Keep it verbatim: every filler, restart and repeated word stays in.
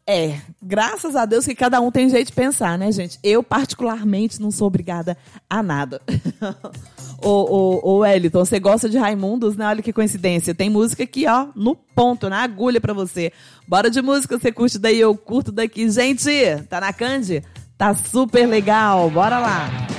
É, graças a Deus que cada um tem jeito de pensar, né, gente? Eu, particularmente, não sou obrigada a nada. Ô, ô, ô, Wellington, você gosta de Raimundos, né? Olha que coincidência. Tem música aqui, ó, no ponto, na agulha pra você. Bora de música, você curte daí, eu curto daqui. Gente, tá na Candy? Tá super legal, bora lá.